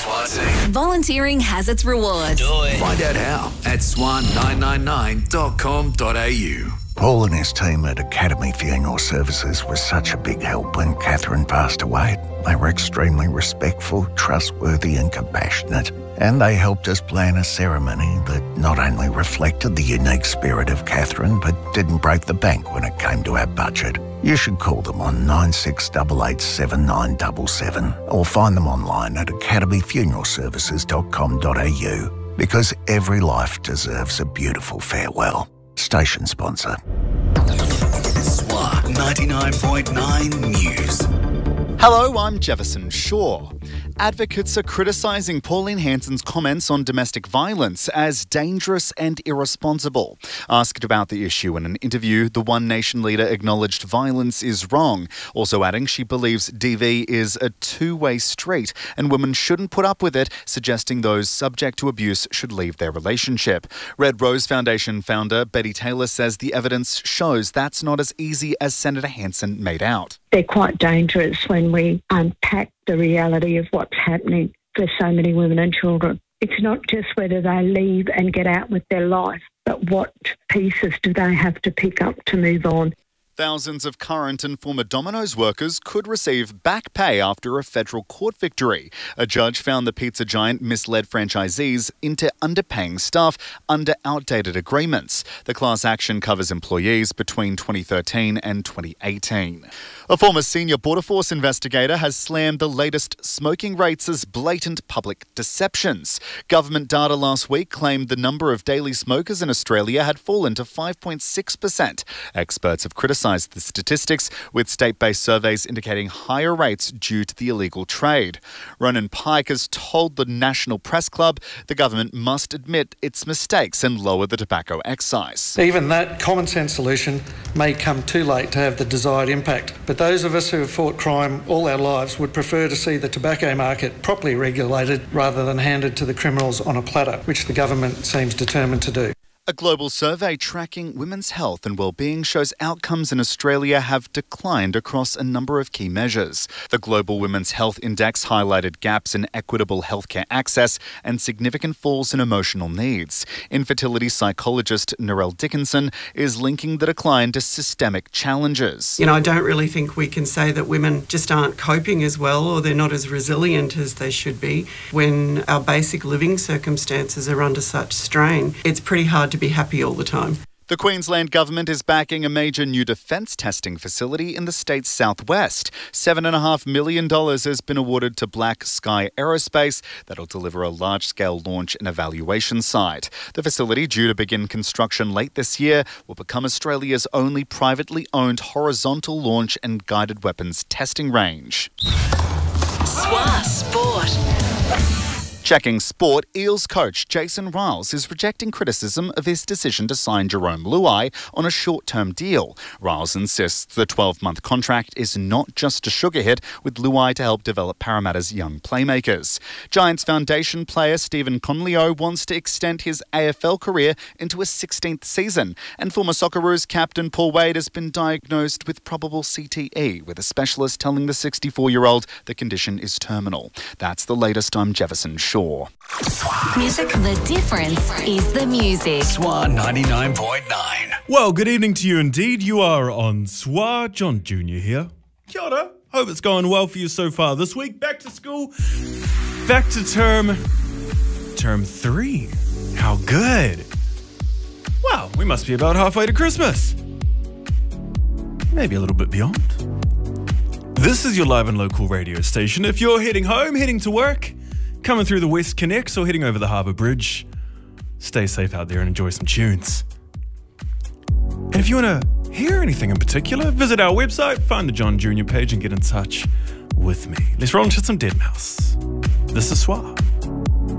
SWAT. Volunteering has its rewards. Do it. Find out how at swan999.com.au. Paul and his team at Academy Funeral Services was such a big help when Catherine passed away. They were extremely respectful, trustworthy and compassionate. And they helped us plan a ceremony that not only reflected the unique spirit of Catherine, but didn't break the bank when it came to our budget. You should call them on 96887977 or find them online at academyfuneralservices.com.au, because every life deserves a beautiful farewell. Station sponsor. SWAT 99.9 News. Hello, I'm Jefferson Shaw. Advocates are criticising Pauline Hanson's comments on domestic violence as dangerous and irresponsible. Asked about the issue in an interview, the One Nation leader acknowledged violence is wrong, also adding she believes DV is a two-way street and women shouldn't put up with it, suggesting those subject to abuse should leave their relationship. Red Rose Foundation founder Betty Taylor says the evidence shows that's not as easy as Senator Hanson made out. They're quite dangerous when we unpack the reality of what's happening for so many women and children. It's not just whether they leave and get out with their life, but what pieces do they have to pick up to move on. Thousands of current and former Domino's workers could receive back pay after a federal court victory. A judge found the pizza giant misled franchisees into underpaying staff under outdated agreements. The class action covers employees between 2013 and 2018. A former senior Border Force investigator has slammed the latest smoking rates as blatant public deceptions. Government data last week claimed the number of daily smokers in Australia had fallen to 5.6%. Experts have criticised the statistics, with state-based surveys indicating higher rates due to the illegal trade. Ronan Pike has told the National Press Club the government must admit its mistakes and lower the tobacco excise. Even that common sense solution may come too late to have the desired impact, but those of us who have fought crime all our lives would prefer to see the tobacco market properly regulated rather than handed to the criminals on a platter, which the government seems determined to do. A global survey tracking women's health and well-being shows outcomes in Australia have declined across a number of key measures. The Global Women's Health Index highlighted gaps in equitable healthcare access and significant falls in emotional needs. Infertility psychologist Narelle Dickinson is linking the decline to systemic challenges. I don't really think we can say that women just aren't coping as well or they're not as resilient as they should be when our basic living circumstances are under such strain. It's pretty hard to be happy all the time. The Queensland Government is backing a major new defence testing facility in the state's southwest. $7.5 million has been awarded to Black Sky Aerospace that'll deliver a large-scale launch and evaluation site. The facility, due to begin construction late this year, will become Australia's only privately owned horizontal launch and guided weapons testing range. SWAT Sport. Checking sport, Eels coach Jason Ryles is rejecting criticism of his decision to sign Jerome Luai on a short-term deal. Ryles insists the 12-month contract is not just a sugar hit, with Luai to help develop Parramatta's young playmakers. Giants foundation player Stephen Conlio wants to extend his AFL career into a 16th season, and former Socceroos captain Paul Wade has been diagnosed with probable CTE, with a specialist telling the 64-year-old the condition is terminal. That's the latest. I'm Jefferson Shaw. Music. The difference is the music. SWAT 99.9. Well, good evening to you indeed. You are on SWAT. John Jr. here. Kia ora. Hope it's going well for you so far this week. Back to school. Back to term 3. How good. Well, we must be about halfway to Christmas. Maybe a little bit beyond. This is your live and local radio station. If you're heading home, heading to work, coming through the West Connects or heading over the Harbour Bridge, stay safe out there and enjoy some tunes. And if you want to hear anything in particular, visit our website, find the John Jr. page and get in touch with me. Let's roll into some Deadmau5. This is SWAT.